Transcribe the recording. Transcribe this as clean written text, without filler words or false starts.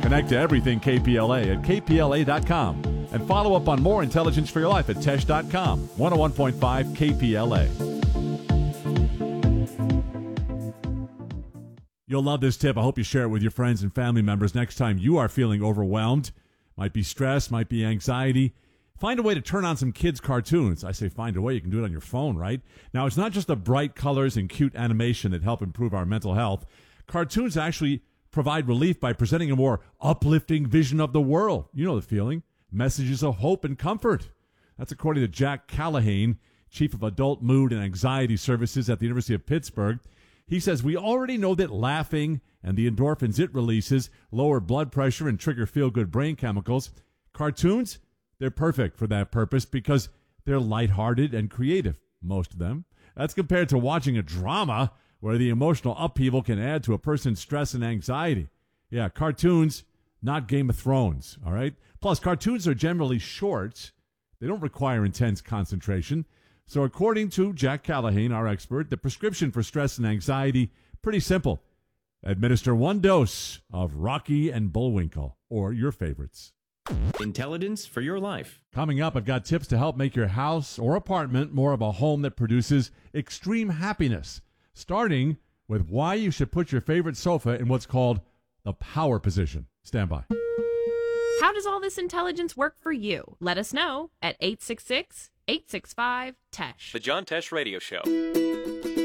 Connect to everything KPLA at kpla.com. And follow up on more intelligence for your life at tesh.com. 101.5 KPLA. You'll love this tip. I hope you share it with your friends and family members next time you are feeling overwhelmed. Might be stress, might be anxiety. Find a way to turn on some kids' cartoons. I say find a way. You can do it on your phone, right? Now, it's not just the bright colors and cute animation that help improve our mental health. Cartoons actually provide relief by presenting a more uplifting vision of the world. You know the feeling. Messages of hope and comfort. That's according to Jack Callahan, Chief of Adult Mood and Anxiety Services at the University of Pittsburgh. He says, we already know that laughing and the endorphins it releases lower blood pressure and trigger feel-good brain chemicals. Cartoons, they're perfect for that purpose because they're lighthearted and creative, most of them. That's compared to watching a drama where the emotional upheaval can add to a person's stress and anxiety. Yeah, cartoons, not Game of Thrones, all right? Plus, cartoons are generally short. They don't require intense concentration. So according to Jack Callahan, our expert, the prescription for stress and anxiety, pretty simple. Administer 1 dose of Rocky and Bullwinkle, or your favorites. Intelligence for your life. Coming up, I've got tips to help make your house or apartment more of a home that produces extreme happiness, starting with why you should put your favorite sofa in what's called the power position. Stand by. How does all this intelligence work for you? Let us know at 866-865-TESH. The John Tesh Radio Show.